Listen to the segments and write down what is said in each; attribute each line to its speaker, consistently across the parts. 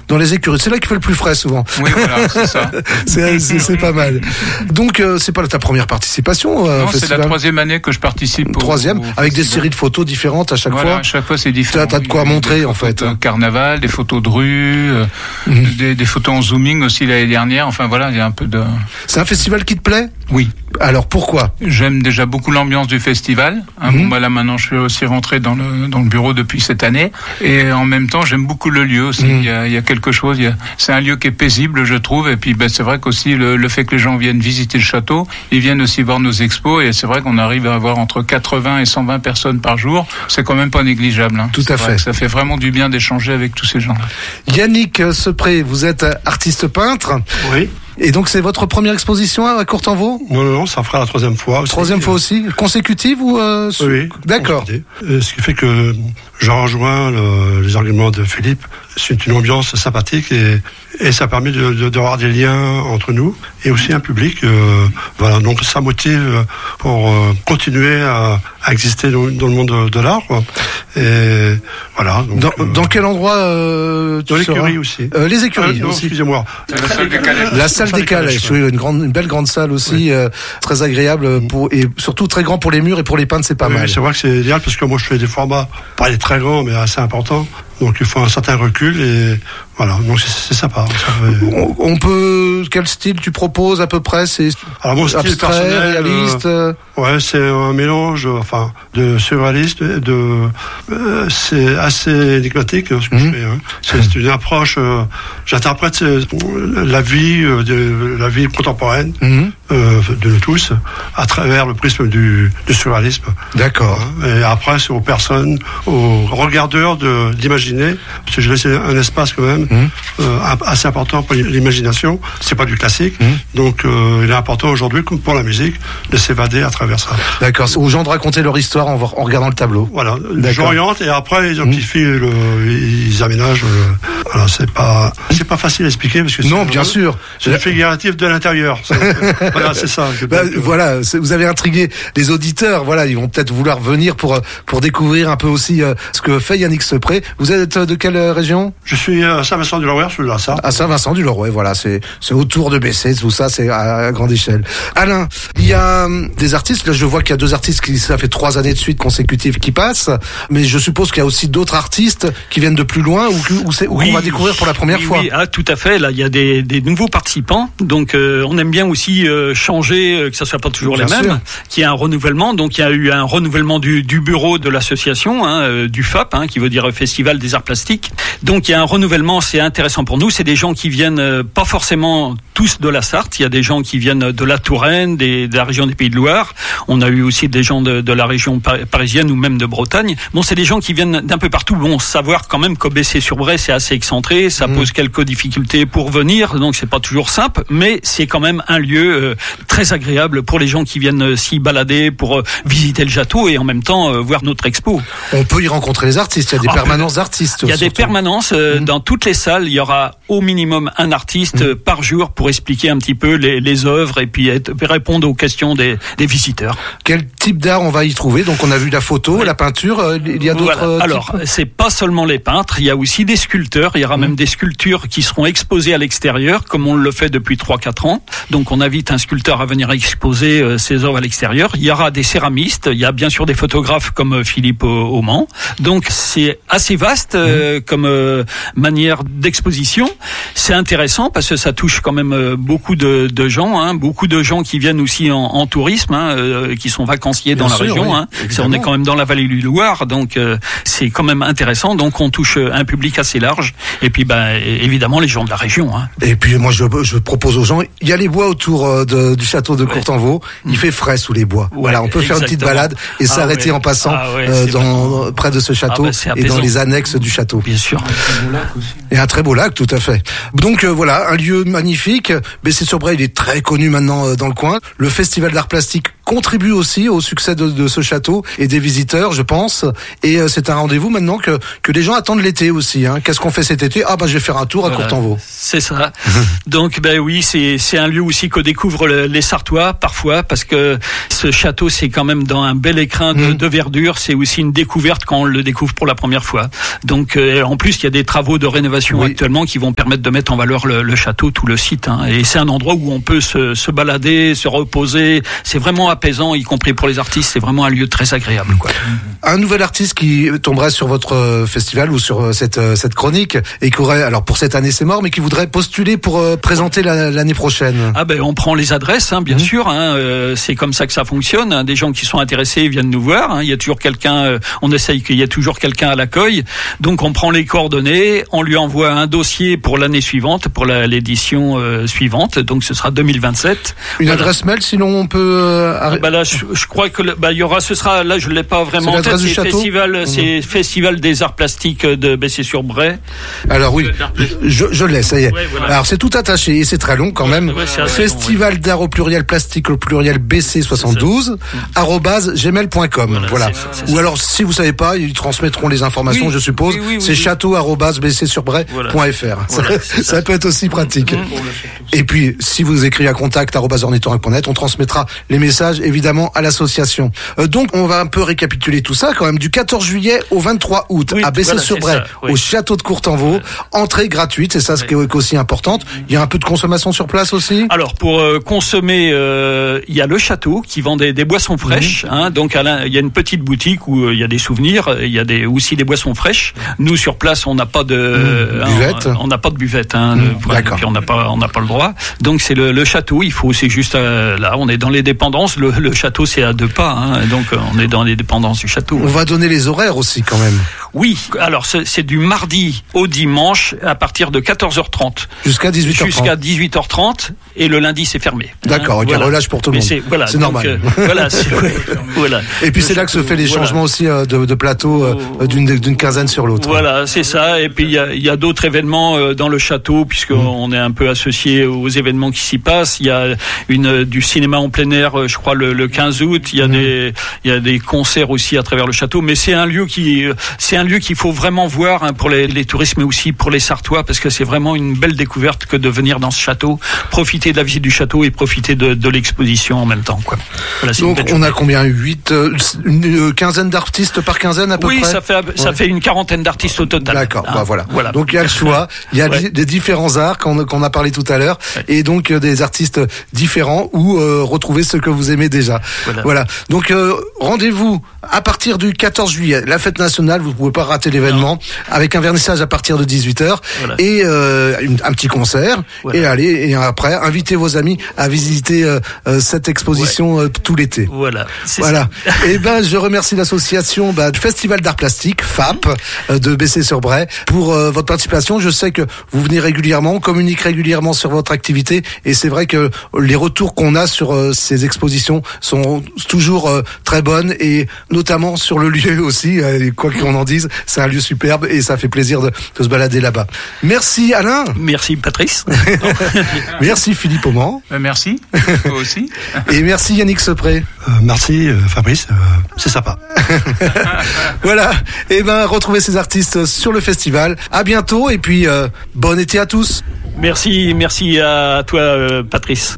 Speaker 1: dans les écuries. C'est là qu'il fait le plus frais souvent.
Speaker 2: Oui, voilà, c'est ça.
Speaker 1: c'est pas mal. Donc c'est pas ta première participation
Speaker 2: non,
Speaker 1: festival.
Speaker 2: C'est la troisième année que je participe.
Speaker 1: Troisième, avec des séries de photos différentes à chaque fois.
Speaker 2: À chaque fois c'est différent.
Speaker 1: T'as de quoi montrer en fait.
Speaker 2: Carnaval, des photos de rue, des photos en zooming aussi l'année dernière. Enfin voilà, il y a un peu de.
Speaker 1: C'est un festival qui te plaît ?
Speaker 2: Oui.
Speaker 1: Alors pourquoi ?
Speaker 2: J'aime déjà beaucoup l'ambiance du festival. Là maintenant je suis aussi rentré dans le bureau depuis cette année, et en même temps j'aime beaucoup le lieu aussi. Il y a quelque chose. C'est un lieu qui est paisible, je trouve. Et puis c'est vrai qu'aussi le fait que les gens viennent visiter le château, ils viennent aussi voir nos expos, et c'est vrai qu'on arrive à avoir entre 80 et 120 personnes par jour. C'est quand même pas négligeable.
Speaker 1: Tout à fait.
Speaker 2: Ça fait vraiment du bien d'échanger avec tous ces gens-là.
Speaker 1: Yannick Sepré, vous êtes artiste peintre.
Speaker 3: Oui.
Speaker 1: Et donc c'est votre première exposition à Courtanvaux ?
Speaker 3: Non, ça fera la troisième fois.
Speaker 1: Troisième fois aussi, consécutive ou
Speaker 3: Oui.
Speaker 1: D'accord.
Speaker 3: Ce qui fait que je rejoins les arguments de Philippe. C'est une ambiance sympathique et ça permet d'avoir des liens entre nous et aussi un public. Voilà, donc ça motive pour continuer à exister dans le monde de l'art. Et voilà. Donc,
Speaker 1: dans quel endroit
Speaker 3: dans l'écurie aussi.
Speaker 1: Les écuries
Speaker 3: non,
Speaker 1: aussi.
Speaker 3: Excusez-moi.
Speaker 2: La salle des Calèches.
Speaker 1: La salle des Calèches, oui, une belle grande salle aussi, très agréable et surtout très grand pour les murs et pour les peintres, c'est pas mal.
Speaker 3: C'est vrai que c'est idéal parce que moi je fais des formats, pas les très grands mais assez importants. Donc il faut un certain recul et voilà, donc c'est sympa.
Speaker 1: On peut, quel style tu proposes à peu près? C'est
Speaker 3: alors mon style
Speaker 1: abstrait,
Speaker 3: personnel,
Speaker 1: réaliste.
Speaker 3: Ouais, c'est un mélange, de surréaliste, c'est assez énigmatique ce que je fais. Hein. C'est une approche. J'interprète la vie contemporaine de nous tous à travers le prisme du surréalisme.
Speaker 1: D'accord.
Speaker 3: Et après, c'est aux personnes, aux regardeurs d'imaginer, parce que je laisse un espace quand même assez important pour l'imagination. C'est pas du classique, donc il est important aujourd'hui, comme pour la musique, de s'évader à travers ça.
Speaker 1: D'accord. Aux gens de raconter leur histoire en regardant le tableau.
Speaker 3: Voilà. J'oriente et après ils amplifient, ils aménagent. Voilà, c'est pas facile à expliquer parce que
Speaker 1: non, bien sûr.
Speaker 3: C'est le figuratif de l'intérieur. Voilà, c'est ça.
Speaker 1: Voilà, vous avez intrigué les auditeurs. Voilà, ils vont peut-être vouloir venir pour découvrir un peu aussi ce que fait Yannick Sepré. Vous êtes de quelle région?
Speaker 3: Je suis à Saint-Vincent-du-Laurent, je suis là, ça.
Speaker 1: À Saint-Vincent-du-Laurent, voilà, c'est autour de Bessay, tout ça, c'est à grande échelle. Alain, il y a des artistes, là je vois qu'il y a 2 artistes ça fait 3 années de suite consécutives qui passent, mais je suppose qu'il y a aussi d'autres artistes qui viennent de plus loin ou qu'on va découvrir pour la première fois.
Speaker 4: Oui, tout à fait, là il y a des nouveaux participants, donc on aime bien aussi changer, que ça soit pas toujours les mêmes, qu'il y ait un renouvellement, donc il y a eu un renouvellement du bureau de l'association, du FAP, qui veut dire Festival des Arts Plastiques, donc il y a un renouvellement, c'est intéressant pour nous, c'est des gens qui viennent pas forcément tous de la Sarthe, il y a des gens qui viennent de la Touraine, de la région des Pays de Loire, on a eu aussi des gens de la région parisienne ou même de Bretagne, bon c'est des gens qui viennent d'un peu partout, bon savoir quand même qu'au Bessay-sur-Bray c'est assez excentré, ça pose quelques difficultés pour venir, donc c'est pas toujours simple, mais c'est quand même un lieu très agréable pour les gens qui viennent s'y balader, pour visiter le château et en même temps voir notre expo.
Speaker 1: On peut y rencontrer les artistes, il y a des permanences d'artistes.
Speaker 4: Il y a des permanences dans toutes les salles, il y aura au minimum un artiste par jour pour expliquer un petit peu les œuvres et puis répondre aux questions des visiteurs.
Speaker 1: Quel type d'art on va y trouver? Donc on a vu la photo, la peinture, il y a d'autres types.
Speaker 4: Alors, c'est pas seulement les peintres, il y a aussi des sculpteurs, il y aura même des sculptures qui seront exposées à l'extérieur, comme on le fait depuis 3-4 ans. Donc on invite un sculpteur à venir exposer ses œuvres à l'extérieur. Il y aura des céramistes, il y a bien sûr des photographes comme Philippe Auman. Donc c'est assez vaste comme manière d'exposition. C'est intéressant parce que ça touche quand même beaucoup de gens, beaucoup de gens qui viennent aussi en tourisme, qui sont vacanciers dans la région.
Speaker 1: Oui,
Speaker 4: on est quand même dans la vallée du Loir, donc c'est quand même intéressant. Donc on touche un public assez large. Et puis évidemment les gens de la région.
Speaker 1: Et puis moi je propose aux gens, il y a les bois autour du château de Courtanvaux. Il fait frais sous les bois. Voilà, on peut faire une petite balade et s'arrêter en passant près de ce château et dans les annexes du château.
Speaker 4: Bien sûr.
Speaker 1: Et un très beau lac, tout à fait. Donc voilà, un lieu magnifique. Bessay-sur-Bray, il est très connu maintenant dans le coin. Le Festival d'Art Plastique contribue aussi au succès de ce château et des visiteurs, je pense. Et c'est un rendez-vous maintenant que les gens attendent l'été aussi. Qu'est-ce qu'on fait cet été ? Je vais faire un tour à Courtanvaux.
Speaker 4: C'est ça. Donc oui, c'est un lieu aussi que découvrent les Sartois parfois, parce que ce château, c'est quand même dans un bel écrin de verdure. C'est aussi une découverte quand on le découvre pour la première fois. Donc en plus, il y a des travaux de rénovation actuellement qui vont permettre de mettre en valeur le château, tout le site. Et c'est un endroit où on peut se balader, se reposer. C'est vraiment apaisant, y compris pour les artistes. C'est vraiment un lieu très agréable, quoi.
Speaker 1: Un nouvel artiste qui tomberait sur votre festival ou sur cette chronique et qui aurait, alors pour cette année c'est mort, mais qui voudrait postuler pour présenter l'année prochaine.
Speaker 4: On prend les adresses, bien sûr. C'est comme ça que ça fonctionne. Des gens qui sont intéressés viennent nous voir. Il y a toujours quelqu'un. On essaye qu'il y ait toujours quelqu'un à l'accueil. Donc on prend les coordonnées, on lui envoie un dossier pour l'année suivante, pour l'édition suivante. Donc ce sera 2027.
Speaker 1: Une adresse mail, sinon on peut.
Speaker 4: Là, je crois que il y aura. Ce sera là, je l'ai pas vraiment en tête. C'est Festival des Arts Plastiques de Bessay-sur-Bray.
Speaker 1: Alors oui, je l'ai, ça y est. Ouais, voilà. Alors c'est tout attaché et c'est très long quand même. Festival d'art au pluriel plastique au pluriel BC72 @gmail.com. Voilà. Ou alors si vous savez pas, ils transmettront les informations, je suppose. C'est château@bcsurbray.fr. Ça peut être aussi pratique. Et puis si vous écrivez à contact@ornithorynque.net, on transmettra les messages évidemment à l'association. Donc on va un peu récapituler tout ça quand même. Du 14 juillet au 23 août à Bessay-sur-Bray, au château de Courtanvaux, entrée gratuite, c'est ça ce qui est aussi importante. Il y a un peu de consommation sur place aussi.
Speaker 4: Alors pour consommer, il y a le château qui vend des boissons fraîches. Donc il y a une petite boutique où il y a des souvenirs, il y a aussi des boissons fraîches. Nous sur place, on n'a pas de buvette. On n'a pas de buvette. D'accord. Puis on n'a pas le droit. Donc c'est le château. C'est juste là. On est dans les dépendances. Le château c'est à 2 pas. Donc on est dans les dépendances du château.
Speaker 1: On va donner les horaires aussi quand même.
Speaker 4: Oui. Alors c'est du mardi au dimanche à partir de 14h30
Speaker 1: jusqu'à
Speaker 4: 18h30 et le lundi c'est fermé.
Speaker 1: D'accord, il y a relâche pour tout le monde. C'est normal.
Speaker 4: Voilà.
Speaker 1: Et puis c'est là que se fait les changements aussi de plateau d'une quinzaine sur l'autre.
Speaker 4: Voilà, c'est ça. Et puis il y a d'autres événements dans le château puisqu'on est un peu associé aux événements qui s'y passent. Il y a du cinéma en plein air, je crois le 15 août. Il y a des concerts aussi à travers le château. Mais c'est un lieu qu'il faut vraiment voir pour les touristes, mais aussi pour les Sartois, parce que c'est vraiment une belle découverte que de venir dans ce château, profiter de la visite du château et profiter de l'exposition en même temps, quoi. Voilà,
Speaker 1: donc on a combien, une quinzaine d'artistes par quinzaine à peu près.
Speaker 4: Oui, ça fait une quarantaine d'artistes au total.
Speaker 1: D'accord, voilà. Donc il y a le choix, il y a des différents arts qu'on a parlé tout à l'heure, et donc des artistes différents ou retrouver ceux que vous aimez déjà. Voilà. Donc rendez-vous à partir du 14 juillet, la fête nationale, vous pouvez pas rater l'événement, avec un vernissage à partir de 18h et un petit concert, et après invitez vos amis à visiter cette exposition tout l'été.
Speaker 4: Voilà.
Speaker 1: Et je remercie l'association Festival d'art plastique FAP de Bessay-sur-Bray pour votre participation. Je sais que vous venez régulièrement, on communique régulièrement sur votre activité, et c'est vrai que les retours qu'on a sur ces expositions sont toujours très bonnes, et notamment sur le lieu aussi, quoi qu'on en dise, c'est un lieu superbe et ça fait plaisir de se balader là-bas. Merci Alain.
Speaker 4: Merci Patrice.
Speaker 1: Merci Philippe Auman.
Speaker 2: Merci, toi aussi.
Speaker 1: Et merci Yannick Sepré.
Speaker 3: Merci Fabrice, c'est sympa.
Speaker 1: Voilà, retrouvez ces artistes sur le festival. À bientôt, et puis bon été à tous.
Speaker 4: Merci à toi Patrice.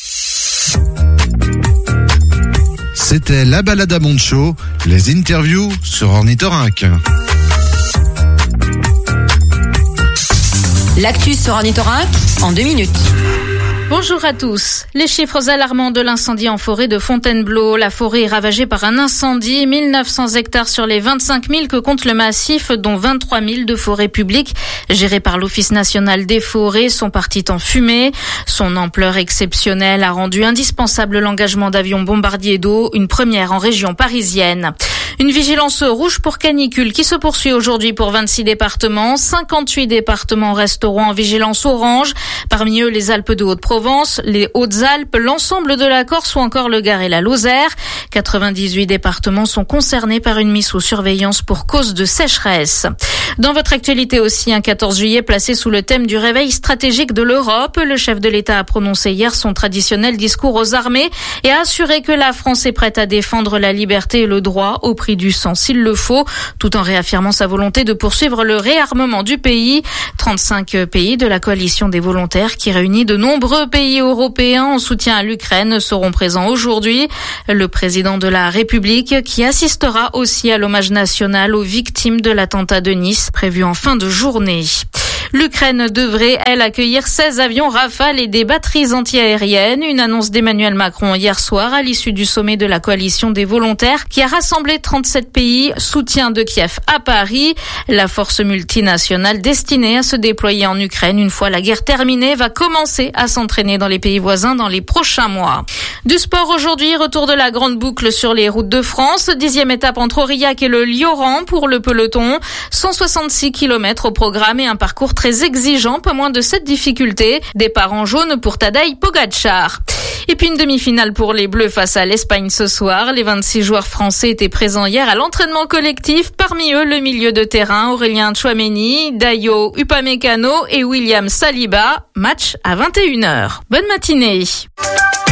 Speaker 5: C'était La Balade à Monte-Chaud, les interviews sur Ornithorynque.
Speaker 6: L'actu sur Ornithorynque en 2 minutes.
Speaker 7: Bonjour à tous. Les chiffres alarmants de l'incendie en forêt de Fontainebleau. La forêt est ravagée par un incendie. 1900 hectares sur les 25 000 que compte le massif, dont 23 000 de forêts publiques gérées par l'Office national des forêts, sont parties en fumée. Son ampleur exceptionnelle a rendu indispensable l'engagement d'avions bombardiers d'eau, une première en région parisienne. Une vigilance rouge pour canicule qui se poursuit aujourd'hui pour 26 départements. 58 départements resteront en vigilance orange. Parmi eux, les Alpes de Haute-Provence Aix-en-Provence, les Hautes-Alpes, l'ensemble de la Corse ou encore le Gard et la Lozère. 98 départements sont concernés par une mise sous surveillance pour cause de sécheresse. Dans votre actualité aussi, un 14 juillet placé sous le thème du réveil stratégique de l'Europe, le chef de l'État a prononcé hier son traditionnel discours aux armées et a assuré que la France est prête à défendre la liberté et le droit au prix du sang s'il le faut, tout en réaffirmant sa volonté de poursuivre le réarmement du pays. 35 pays de la coalition des volontaires qui réunit de nombreux pays européens en soutien à l'Ukraine seront présents aujourd'hui. Le président de la République qui assistera aussi à l'hommage national aux victimes de l'attentat de Nice prévu en fin de journée. L'Ukraine devrait, elle, accueillir 16 avions Rafale et des batteries antiaériennes. Une annonce d'Emmanuel Macron hier soir à l'issue du sommet de la coalition des volontaires qui a rassemblé 37 pays, soutien de Kiev à Paris. La force multinationale destinée à se déployer en Ukraine une fois la guerre terminée va commencer à s'entraîner dans les pays voisins dans les prochains mois. Du sport aujourd'hui, retour de la grande boucle sur les routes de France. 10e étape entre Aurillac et le Lioran pour le peloton. 166 km au programme et un parcours très exigeant, pas moins de 7 difficultés. Départ en jaune pour Tadej Pogačar. Et puis une demi-finale pour les Bleus face à l'Espagne ce soir. Les 26 joueurs français étaient présents hier à l'entraînement collectif. Parmi eux, le milieu de terrain Aurélien Tchouaméni, Dayo Upamecano et William Saliba. Match à 21h. Bonne matinée.